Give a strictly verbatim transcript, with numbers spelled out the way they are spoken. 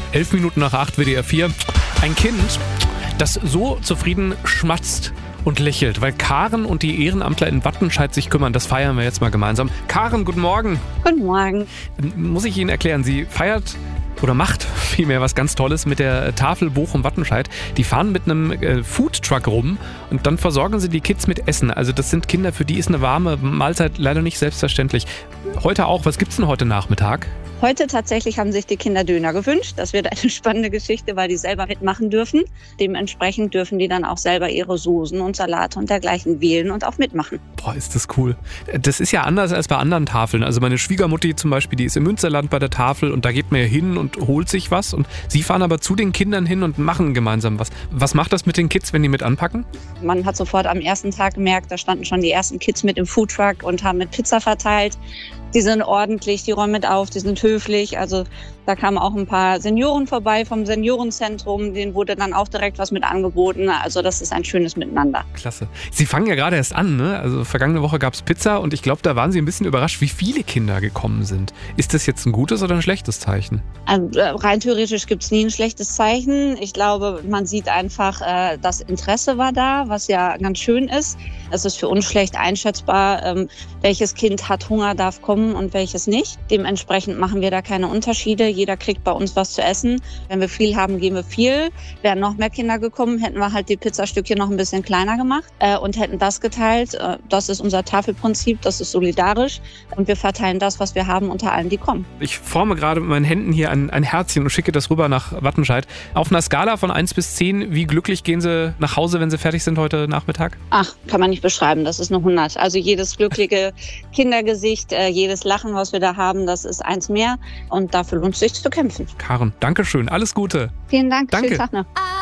Elf Minuten nach acht, W D R vier. Ein Kind, das so zufrieden schmatzt und lächelt, weil Karen und die Ehrenamtler in Wattenscheid sich kümmern. Das feiern wir jetzt mal gemeinsam. Karen, guten Morgen. Guten Morgen. Muss ich Ihnen erklären, sie feiert oder macht vielmehr was ganz Tolles mit der Tafel Bochum-Wattenscheid. Die fahren mit einem äh, Foodtruck rum und dann versorgen sie die Kids mit Essen. Also das sind Kinder, für die ist eine warme Mahlzeit leider nicht selbstverständlich. Heute auch. Was gibt's denn heute Nachmittag? Heute tatsächlich haben sich die Kinder Döner gewünscht. Das wird eine spannende Geschichte, weil die selber mitmachen dürfen. Dementsprechend dürfen die dann auch selber ihre Soßen und Salate und dergleichen wählen und auch mitmachen. Boah, ist das cool. Das ist ja anders als bei anderen Tafeln. Also meine Schwiegermutti zum Beispiel, die ist im Münsterland bei der Tafel und da geht man ja hin und holt sich was. Und sie fahren aber zu den Kindern hin und machen gemeinsam was. Was macht das mit den Kids, wenn die mit anpacken? Man hat sofort am ersten Tag gemerkt, da standen schon die ersten Kids mit im Foodtruck und haben mit Pizza verteilt. Die sind ordentlich, die räumen mit auf, die sind höflich. Also da kamen auch ein paar Senioren vorbei vom Seniorenzentrum. Denen wurde dann auch direkt was mit angeboten. Also das ist ein schönes Miteinander. Klasse. Sie fangen ja gerade erst an, ne? Also vergangene Woche gab es Pizza und ich glaube, da waren Sie ein bisschen überrascht, wie viele Kinder gekommen sind. Ist das jetzt ein gutes oder ein schlechtes Zeichen? Also, rein theoretisch gibt es nie ein schlechtes Zeichen. Ich glaube, man sieht einfach, äh, das Interesse war da, was ja ganz schön ist. Es ist für uns schlecht einschätzbar, ähm, welches Kind hat Hunger, darf kommen und welches nicht. Dementsprechend machen wir da keine Unterschiede. Jeder kriegt bei uns was zu essen. Wenn wir viel haben, geben wir viel. Wären noch mehr Kinder gekommen, hätten wir halt die Pizzastückchen noch ein bisschen kleiner gemacht äh, und hätten das geteilt. Äh, das ist unser Tafelprinzip, das ist solidarisch und wir verteilen das, was wir haben, unter allen, die kommen. Ich forme gerade mit meinen Händen hier ein, ein Herzchen und schicke das rüber nach Wattenscheid. Auf einer Skala von eins bis zehn, wie glücklich gehen Sie nach Hause, wenn Sie fertig sind heute Nachmittag? Ach, kann man nicht beschreiben, das ist eine hundert. Also jedes glückliche Kindergesicht, äh, jedes Lachen, was wir da haben, das ist eins mehr und dafür lohnt es sich zu kämpfen. Karen, danke schön, alles Gute. Vielen Dank, danke. Schönen Tag noch.